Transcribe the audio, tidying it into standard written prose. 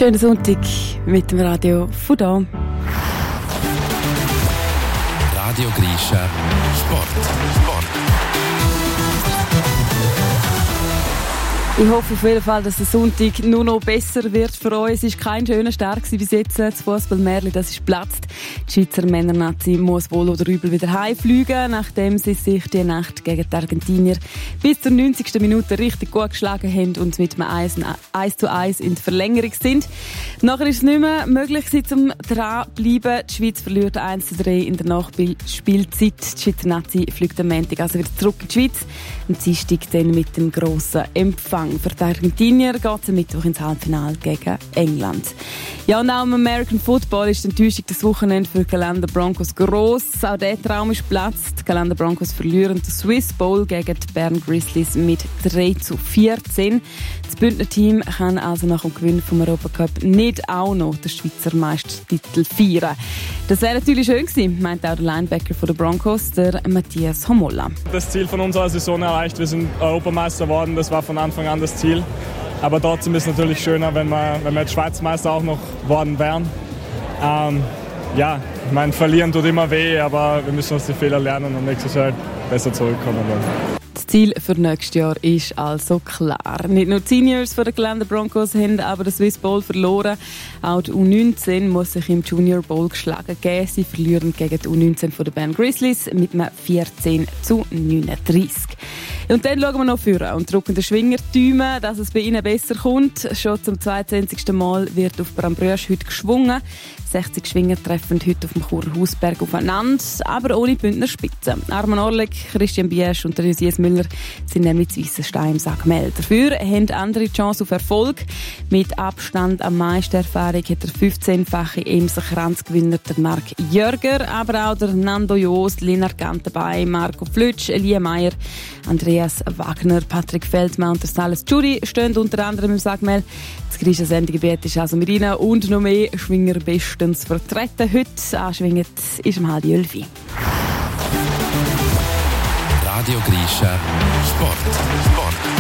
Schönen Sonntag mit dem Radio von da. Radio Grischa Sport. Ich hoffe auf jeden Fall, dass der Sonntag nur noch besser wird für uns. Es war kein schöner Start bis jetzt. Das Fußballmärchen, das ist platzt. Die Schweizer Männernazi muss wohl oder übel wieder heimfliegen, nachdem sie sich die Nacht gegen die Argentinier bis zur 90. Minute richtig gut geschlagen haben und mit einem 1:1 in der Verlängerung sind. Nachher ist es nicht mehr möglich, zum dranbleiben. Die Schweiz verliert 1:3 in der Nachspielzeit. Die Schweizer Nazi fliegt am Montag also wieder zurück in die Schweiz. Am Dienstag dann mit dem grossen Empfang. Für die Argentinier geht es am Mittwoch ins Halbfinale gegen England. Ja, und auch im American Football ist die Enttäuschung des Wochenende für die Galanda Broncos gross. Auch dieser Traum ist platzt. Die Galanda Broncos verlieren den Swiss Bowl gegen die Bern Grizzlies mit 3:14. Das Bündner Team kann also nach dem Gewinn vom Europacup nicht auch noch den Schweizer Meistertitel feiern. Das wäre natürlich schön gewesen, meint auch der Linebacker der Broncos, der Matthias Homola. Das Ziel von unserer Saison erreicht. Wir sind Europameister geworden. Das war von Anfang an das Ziel. Aber trotzdem ist es natürlich schöner, wenn wir jetzt Schweizmeister auch noch geworden wären. Ja, ich meine, verlieren tut immer weh, aber wir müssen aus den Fehlern lernen und nächstes Jahr besser zurückkommen. Das Ziel für nächstes Jahr ist also klar. Nicht nur die Seniors von den Galanda Broncos haben aber den Swiss Bowl verloren. Auch die U19 muss sich im Junior Bowl geschlagen geben. Sie verlieren gegen die U19 von den Bern Grizzlies mit einem 14:39. Und dann schauen wir noch vor und drücken den Schwinger die Daumen, dass es bei ihnen besser kommt. Schon zum 22. Mal wird auf Brambrüsch heute geschwungen. 60 Schwinger treffen heute auf dem Churer Hausberg aufeinander, aber ohne Bündner Spitze. Arman Orlik, Christian Biesch und Josias Müller sind nämlich zu Weissenstein im Sagmel. Dafür haben andere die Chance auf Erfolg. Mit Abstand am meisten Erfahrung hat der 15-fache Emser-Kranzgewinner Marc Jörger, aber auch der Nando Jost, Linar Gantenbay, Marco Flütsch, Elia Meyer, Andreas Wagner, Patrick Feldmann und der Salas Jury stehen unter anderem im Sagmel. Das Grischa Sendegebiet ist also mit ihnen und noch mehr Schwinger bestens vertreten. Heute anschwingend ist um 10:30. Radio Grischa Sport.